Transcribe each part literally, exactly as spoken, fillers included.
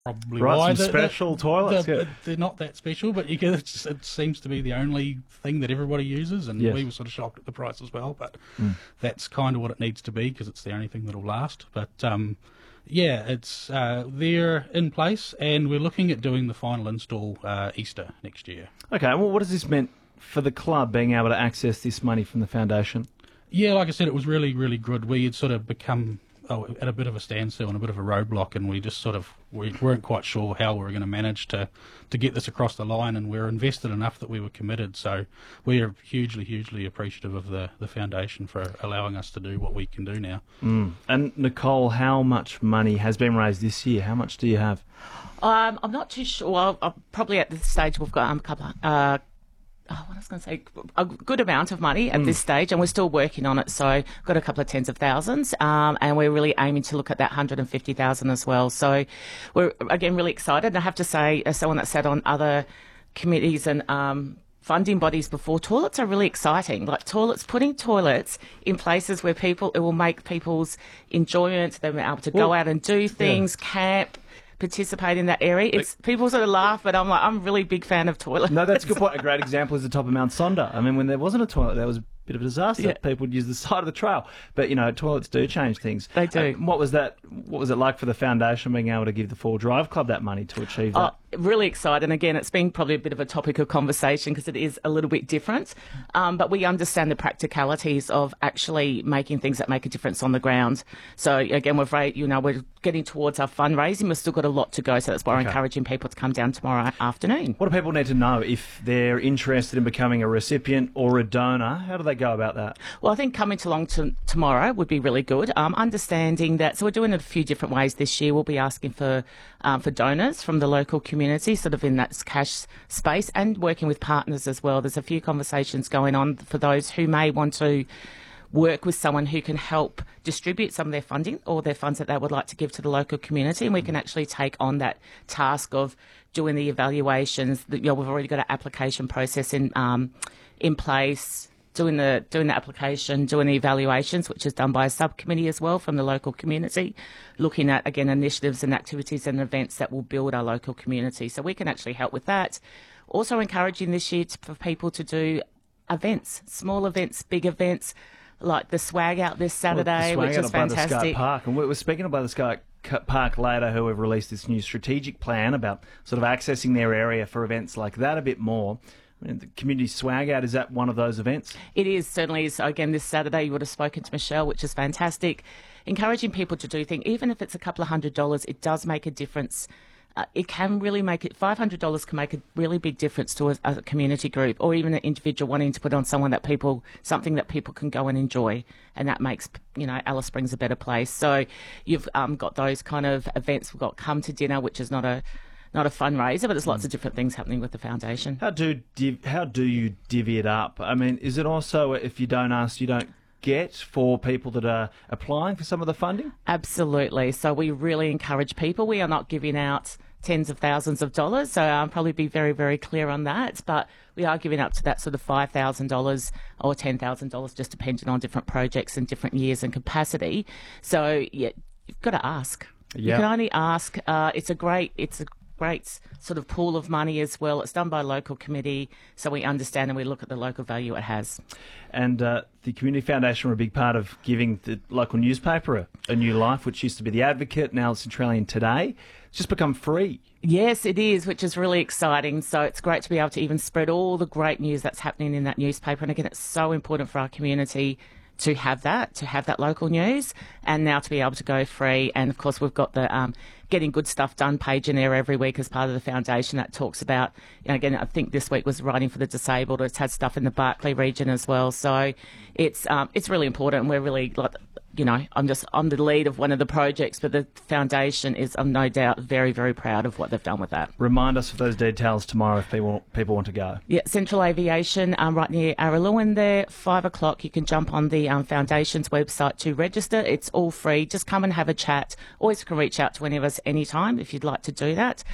probably Right, why some the- the- special toilets, the- yeah. they're not that special, but you get, it's, it seems to be the only thing that everybody uses, and Yes. we were sort of shocked at the price as well. But that's kind of what it needs to be because it's the only thing that'll last. But um, yeah, it's uh, they're in place, and we're looking at doing the final install uh, Easter next year. Okay, well, what has this meant for the club being able to access this money from the foundation? Yeah, like I said, it was really, really good. We had sort of become oh, at a bit of a standstill and a bit of a roadblock, and we just sort of we weren't quite sure how we were going to manage to, to get this across the line, and we were invested enough that we were committed. So we are hugely, hugely appreciative of the, the foundation for allowing us to do what we can do now. Mm. And Nicole, how much money has been raised this year? How much do you have? Um, I'm not too sure. Well, I'm probably at this stage we've got um, a couple of, uh, oh, what I was going to say, a good amount of money at mm. this stage, and we're still working on it. So got a couple of tens of thousands, um, and we're really aiming to look at that one hundred fifty thousand as well. So we're, again, really excited. And I have to say, as someone that sat on other committees and um, funding bodies before, toilets are really exciting. Like toilets, putting toilets in places where people, it will make people's enjoyment, they'll be able to well, go out and do things, yeah. camp, participate in that area. It's people sort of laugh, but I'm like, I'm a really big fan of toilets. No, that's a good point. A great example is the top of Mount Sonder. I mean, when there wasn't a toilet, there was a bit of a disaster. Yeah. People would use the side of the trail. But, you know, toilets do change things. They do. Uh, what was that? What was it like for the foundation being able to give the Four Drive Club that money to achieve that? Oh, really excited. And again, it's been probably a bit of a topic of conversation because it is a little bit different. Um, but we understand the practicalities of actually making things that make a difference on the ground. So again, we're very, you know, we're getting towards our fundraising. We've still got a lot to go. So that's why Okay. we're encouraging people to come down tomorrow afternoon. What do people need to know if they're interested in becoming a recipient or a donor? How do they go about that? Well, I think coming along to tomorrow would be really good. Um, understanding that, so we're doing it a few different ways this year. We'll be asking for um, for donors from the local community, sort of in that cash space, and working with partners as well. There's a few conversations going on for those who may want to work with someone who can help distribute some of their funding or their funds that they would like to give to the local community, and we can actually take on that task of doing the evaluations. You know, we've already got an application process in um, in place. Doing the doing the application, doing the evaluations, which is done by a subcommittee as well from the local community, looking at, again, initiatives and activities and events that will build our local community. So we can actually help with that. Also encouraging this year to, for people to do events, small events, big events, like the swag out this Saturday, well, which is fantastic. fantastic. Park. And we're speaking about the Sky Park later, who have released this new strategic plan about sort of accessing their area for events like that a bit more. I mean, the community swag out, is that one of those events? It is, certainly is. Again, this Saturday you would have spoken to Michelle, which is fantastic. Encouraging people to do things, even if it's a couple of hundred dollars, it does make a difference. Uh, it can really make it, five hundred dollars can make a really big difference to a, a community group or even an individual wanting to put on someone that people, something that people can go and enjoy. And that makes, you know, Alice Springs a better place. So you've um, got those kind of events. We've got Come to Dinner, which is not a, not a fundraiser, but there's lots of different things happening with the foundation. How do div- how do you divvy it up? I mean, is it also if you don't ask, you don't get for people that are applying for some of the funding? Absolutely. So we really encourage people. We are not giving out tens of thousands of dollars, so I'll probably be very, very clear on that. But we are giving up to that sort of five thousand dollars or ten thousand dollars, just depending on different projects and different years and capacity. So yeah, you've got to ask. Yep. You can only ask. Uh, it's a great. It's a great sort of pool of money as well. It's done by a local committee, so we understand and we look at the local value it has. And uh, the Community Foundation were a big part of giving the local newspaper a, a new life, which used to be The Advocate, now it's Centralian Today. It's just become free. Yes, it is, which is really exciting. So it's great to be able to even spread all the great news that's happening in that newspaper. And again, it's so important for our community to have that, to have that local news, and now to be able to go free. And of course, we've got the um, Getting Good Stuff Done page in there every week as part of the foundation that talks about, you know, again, I think this week was Writing for the Disabled. It's had stuff in the Barkly region as well. So it's um, it's really important. And we're really, like, you know, I'm just I'm the lead of one of the projects, but the foundation is, I'm no doubt, very, very proud of what they've done with that. Remind us of those details tomorrow if people people want to go. Yeah, Central Aviation, um, right near Araluen there, five o'clock. You can jump on the um, foundation's website to register. It's all free. Just come and have a chat. Always can reach out to any of us anytime if you'd like to do that.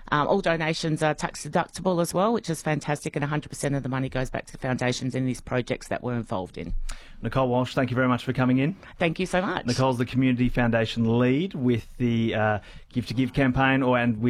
Um, all donations are tax deductible as well, which is fantastic, and one hundred percent of the money goes back to the foundations in these projects that we're involved in. Nicole Walsh, thank you very much for coming in. Thank you so much. Nicole's the Community Foundation lead with the uh, Give to Give campaign, or and with